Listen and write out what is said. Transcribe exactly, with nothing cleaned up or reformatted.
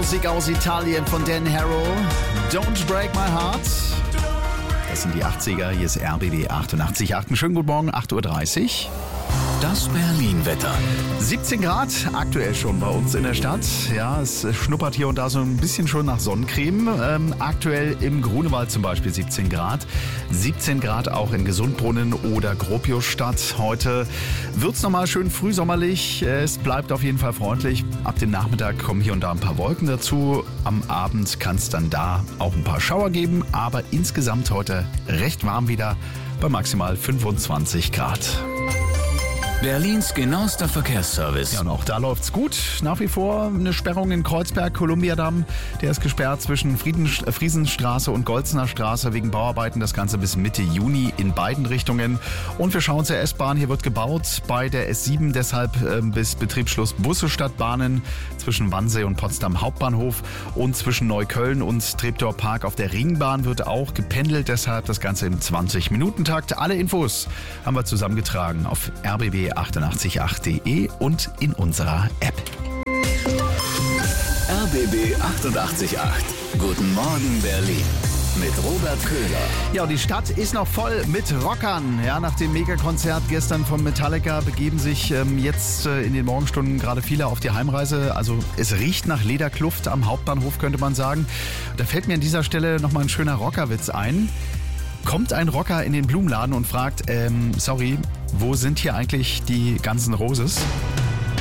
Musik aus Italien von Dan Harrow. Don't Break My Heart. Das sind die achtziger. Hier ist R B B achtundachtzig Komma acht. Schönen guten Morgen, acht Uhr dreißig. Das Berlin-Wetter. siebzehn Grad aktuell schon bei uns in der Stadt. Ja, es schnuppert hier und da so ein bisschen schon nach Sonnencreme. Ähm, aktuell im Grunewald zum Beispiel siebzehn Grad. siebzehn Grad auch in Gesundbrunnen oder Gropiusstadt. Heute wird es nochmal schön frühsommerlich. Es bleibt auf jeden Fall freundlich. Ab dem Nachmittag kommen hier und da ein paar Wolken dazu. Am Abend kann es dann da auch ein paar Schauer geben. Aber insgesamt heute recht warm wieder bei maximal fünfundzwanzig Grad. Berlins genauester Verkehrsservice. Ja, und auch da läuft's gut. Nach wie vor eine Sperrung in Kreuzberg, Kolumbiadamm. Der ist gesperrt zwischen Frieden, äh, Friesenstraße und Golzener Straße wegen Bauarbeiten. Das Ganze bis Mitte Juni in beiden Richtungen. Und wir schauen zur S-Bahn. Hier wird gebaut bei der S sieben. Deshalb äh, bis Betriebsschluss Busse statt Bahnen zwischen Wannsee und Potsdam Hauptbahnhof. Und zwischen Neukölln und Treptower Park auf der Ringbahn wird auch gependelt. Deshalb das Ganze im zwanzig-Minuten-Takt. Alle Infos haben wir zusammengetragen auf R B B achtundachtzig Komma acht punkt de und in unserer App. R B B achtundachtzig Komma acht. Guten Morgen Berlin. Mit Robert Köhler. Ja, und die Stadt ist noch voll mit Rockern. Ja, nach dem Megakonzert gestern von Metallica begeben sich ähm, jetzt äh, in den Morgenstunden gerade viele auf die Heimreise. Also es riecht nach Lederkluft am Hauptbahnhof, könnte man sagen. Da fällt mir an dieser Stelle nochmal ein schöner Rockerwitz ein. Kommt ein Rocker in den Blumenladen und fragt, ähm, sorry, wo sind hier eigentlich die ganzen Roses?